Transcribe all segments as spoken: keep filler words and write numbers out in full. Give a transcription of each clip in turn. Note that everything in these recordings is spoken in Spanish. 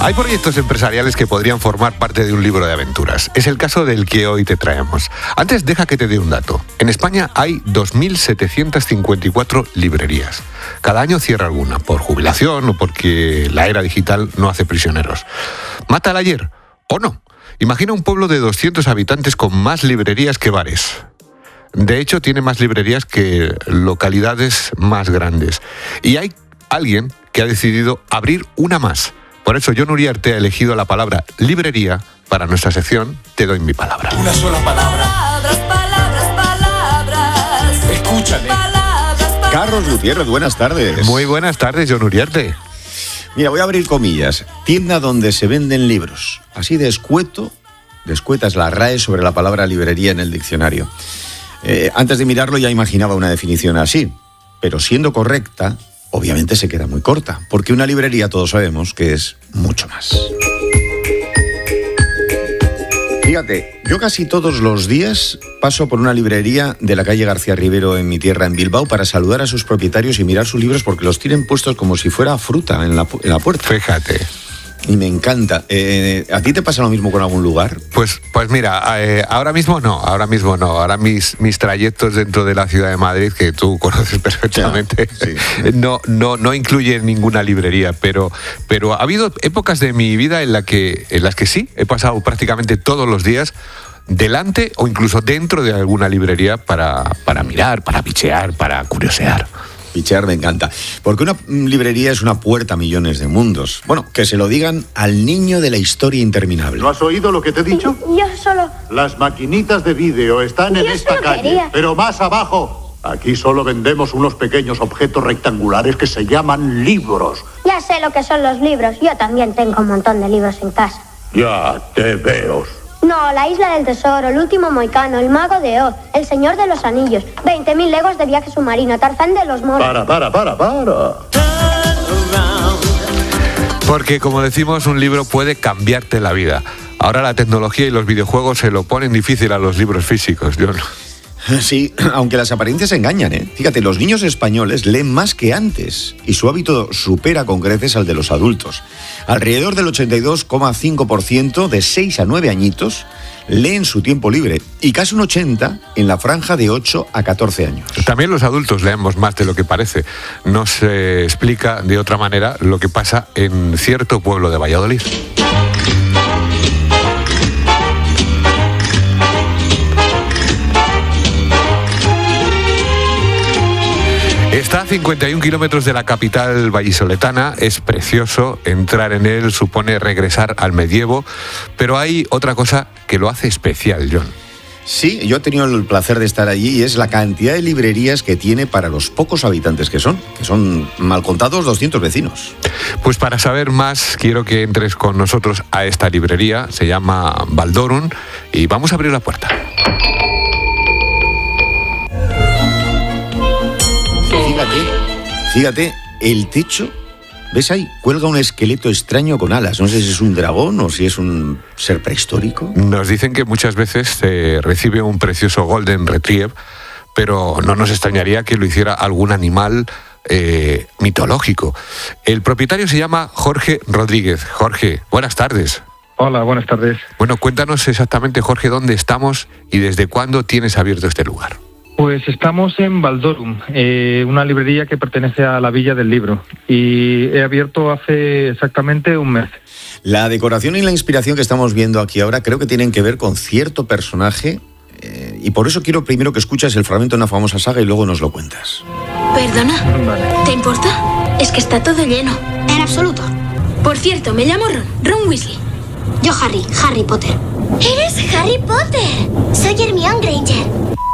Hay proyectos empresariales que podrían formar parte de un libro de aventuras. Es el caso del que hoy te traemos. Antes, deja que te dé un dato. En España hay dos mil setecientas cincuenta y cuatro librerías. Cada año cierra alguna, por jubilación o porque la era digital no hace prisioneros. ¿Mata el ayer o no? Imagina un pueblo de doscientos habitantes con más librerías que bares. De hecho, tiene más librerías que localidades más grandes. Y hay alguien que ha decidido abrir una más. Por eso Jon Uriarte ha elegido la palabra librería para nuestra sección Te doy mi palabra. Una sola palabra. Palabras, palabras, palabras. Escúchame. Palabras, palabras. Carlos Gutiérrez, buenas tardes. Muy buenas tardes, Jon Uriarte. Mira, voy a abrir comillas. Tienda donde se venden libros. Así de escueto, de escueta es la R A E sobre la palabra librería en el diccionario. Eh, antes de mirarlo ya imaginaba una definición así, pero siendo correcta, obviamente se queda muy corta, porque una librería todos sabemos que es mucho más. Fíjate, yo casi todos los días paso por una librería de la calle García Rivero en mi tierra, en Bilbao, para saludar a sus propietarios y mirar sus libros porque los tienen puestos como si fuera fruta en la, en la puerta. Fíjate. Y me encanta. Eh, ¿A ti te pasa lo mismo con algún lugar? Pues, pues mira, eh, ahora mismo no, ahora mismo no. Ahora mis, mis trayectos dentro de la ciudad de Madrid, que tú conoces perfectamente, Ya, sí. no, no, no incluyen ninguna librería, pero, pero ha habido épocas de mi vida en, la que, en las que sí, he pasado prácticamente todos los días delante o incluso dentro de alguna librería para, para mirar, para bichear, para curiosear. Pichear me encanta. Porque una librería es una puerta a millones de mundos. Bueno, que se lo digan al niño de la historia interminable. ¿No has oído lo que te he dicho? Yo solo... Las maquinitas de vídeo están en Yo esta solo calle, quería. pero más abajo. Aquí solo vendemos unos pequeños objetos rectangulares que se llaman libros. Ya sé lo que son los libros. Yo también tengo un montón de libros en casa. Ya te veo. No, La Isla del Tesoro, El Último Moicano, El Mago de Oz, El Señor de los Anillos, veinte mil legos de viaje submarino, Tarzán de los monos. Para, para, para, para. Porque, como decimos, un libro puede cambiarte la vida. Ahora la tecnología y los videojuegos se lo ponen difícil a los libros físicos, Jon. Sí, aunque las apariencias engañan, ¿eh? Fíjate, los niños españoles leen más que antes y su hábito supera con creces al de los adultos. Alrededor del ochenta y dos coma cinco por ciento de seis a nueve añitos leen su tiempo libre y casi un ochenta por ciento en la franja de ocho a catorce años. También los adultos leemos más de lo que parece. No se explica de otra manera lo que pasa en cierto pueblo de Valladolid. Está a cincuenta y un kilómetros de la capital vallisoletana, es precioso, entrar en él supone regresar al medievo, pero hay otra cosa que lo hace especial, Jon. Sí, yo he tenido el placer de estar allí y es la cantidad de librerías que tiene para los pocos habitantes que son, que son mal contados doscientos vecinos. Pues para saber más, quiero que entres con nosotros a esta librería, se llama Baldorum, y vamos a abrir la puerta. Fíjate, fíjate, el techo, ¿ves ahí? Cuelga un esqueleto extraño con alas. No sé si es un dragón o si es un ser prehistórico. Nos dicen que muchas veces se recibe un precioso Golden Retriever, pero no nos extrañaría que lo hiciera algún animal eh, mitológico. El propietario se llama Jorge Rodríguez. Jorge, buenas tardes. Hola, buenas tardes. Bueno, cuéntanos exactamente, Jorge, dónde estamos y desde cuándo tienes abierto este lugar. Pues estamos en Baldorum, eh, una librería que pertenece a la Villa del Libro, y he abierto hace exactamente un mes. La decoración y la inspiración que estamos viendo aquí ahora creo que tienen que ver con cierto personaje eh, y por eso quiero primero que escuches el fragmento de una famosa saga y luego nos lo cuentas. Perdona, Vale. ¿te importa? Es que está todo lleno. En absoluto. Por cierto, me llamo Ron, Ron Weasley. Yo Harry, Harry Potter. ¡Eres Harry Potter! Soy Hermione Granger.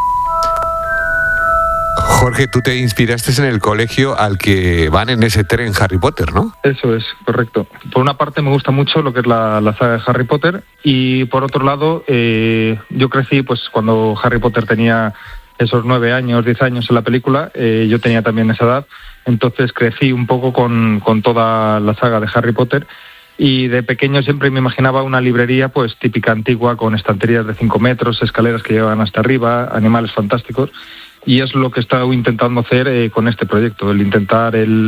Jorge, tú te inspiraste en el colegio al que van en ese tren Harry Potter, ¿no? Eso es, correcto. Por una parte me gusta mucho lo que es la, la saga de Harry Potter, y por otro lado, eh, yo crecí pues cuando Harry Potter tenía esos nueve años, diez años en la película, eh, yo tenía también esa edad, entonces crecí un poco con, con toda la saga de Harry Potter. Y de pequeño siempre me imaginaba una librería pues típica antigua, con estanterías de cinco metros, escaleras que llevan hasta arriba, animales fantásticos. Y es lo que he estado intentando hacer eh, con este proyecto, el intentar el